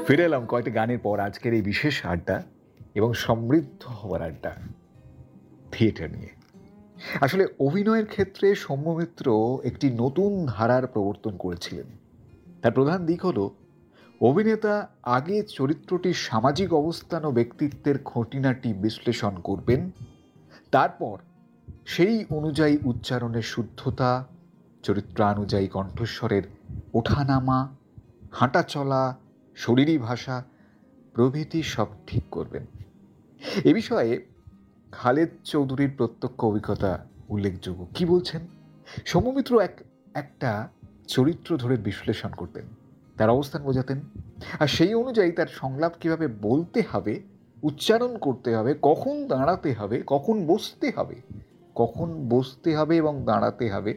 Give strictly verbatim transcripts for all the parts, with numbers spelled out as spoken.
ফিরে এলাম কয়েকটি গানের পর আজকের এই বিশেষ আড্ডা এবং সমৃদ্ধ হওয়ার আড্ডা থিয়েটার নিয়ে। আসলে অভিনয়ের ক্ষেত্রে সৌম্য মিত্র একটি নতুন ধারার প্রবর্তন করেছিলেন। তার প্রধান দিক হল অভিনেতা আগে চরিত্রটির সামাজিক অবস্থান ও ব্যক্তিত্বের খুঁটিনাটি বিশ্লেষণ করবেন, তারপর সেই অনুযায়ী উচ্চারণের শুদ্ধতা, চরিত্রানুযায়ী কণ্ঠস্বরের ওঠানামা, হাঁটা চলা, শরীরী ভাষা প্রভৃতি সব ঠিক করবেন। এ বিষয়ে খালেদ চৌধুরীর প্রত্যক্ষ অভিজ্ঞতা উল্লেখযোগ্য। কি বলছেন? সৌম্যমিত্র এক একটা চরিত্র ধরে বিশ্লেষণ করতেন, তার অবস্থান বোঝাতেন, আর সেই অনুযায়ী তার সংলাপ কিভাবে বলতে হবে, উচ্চারণ করতে হবে, কখন দাঁড়াতে হবে, কখন বসতে হবে, কখন বসতে হবে এবং দাঁড়াতে হবে,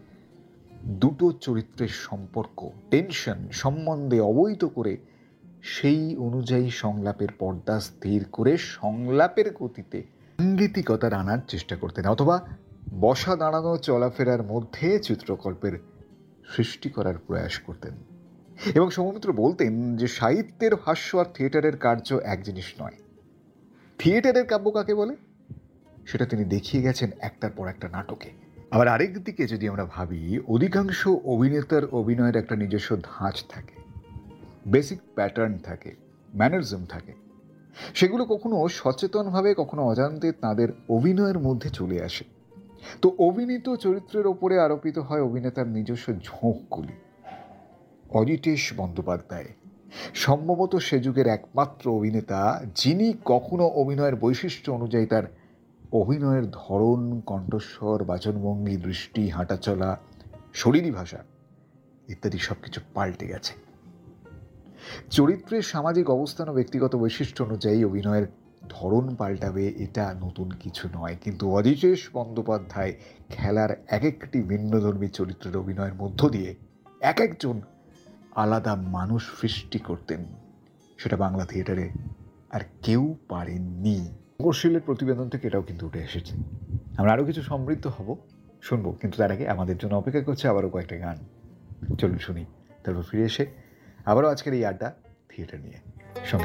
দুটো চরিত্রের সম্পর্ক, টেনশন সম্বন্ধে অবহিত করে সেই অনুযায়ী সংলাপের পর্দা স্থির করে সংলাপের গতিতে সাঙ্গীতিকতার আনার চেষ্টা করতেন, অথবা বসা দাঁড়ানো চলাফেরার মধ্যে চিত্রকল্পের সৃষ্টি করার প্রয়াস করতেন। এবং সৌম্যমিত্র বলতেন যে সাহিত্যের ভাষ্য আর থিয়েটারের কার্য এক জিনিস নয়। থিয়েটারের কাব্য কাকে বলে সেটা তিনি দেখিয়ে গেছেন একটার পর একটা নাটকে। আবার আরেক দিকে যদি আমরা ভাবি, অধিকাংশ অভিনেতার অভিনয়ের একটা নিজস্ব ধাঁচ থাকে, বেসিক প্যাটার্ন থাকে, ম্যানারিজম থাকে। সেগুলো কখনো সচেতনভাবে, কখনো অজান্তে তাদের অভিনয়ের মধ্যে চলে আসে। তো অভিনীত চরিত্রের ওপরে আরোপিত হয় অভিনেতার নিজস্ব ঝোঁকগুলি। অজিতেশ বন্দ্যোপাধ্যায় সম্ভবত সে যুগের একমাত্র অভিনেতা যিনি কখনো অভিনয়ের বৈশিষ্ট্য অনুযায়ী তার অভিনয়ের ধরন, কণ্ঠস্বর, বাচনভঙ্গি, দৃষ্টি, হাঁটাচলা, শরীরী ভাষা ইত্যাদি সব কিছু পাল্টে গেছে। চরিত্রের সামাজিক অবস্থান ও ব্যক্তিগত বৈশিষ্ট্য অনুযায়ী অভিনয়ের ধরন পাল্টাবে, এটা নতুন কিছু নয়। কিন্তু অজিতেশ বন্দ্যোপাধ্যায় খেলার এক একটি ভিন্নধর্মী চরিত্রের অভিনয়ের মধ্য দিয়ে এক একজন আলাদা মানুষ সৃষ্টি করতেন। সেটা বাংলা থিয়েটারে আর কেউ পারেননি। মুখোশশিল্পের প্রতিবেদন থেকে এটাও কিন্তু উঠে এসেছে। আমরা আরও কিছু সমৃদ্ধ হব, শুনবো, কিন্তু তার আগে আমাদের জন্য অপেক্ষা করছে আবারও কয়েকটা গান। চলুন শুনি, তারপর ফিরে এসে আবারও আজকের এই আড্ডা থিয়েটার নিয়ে।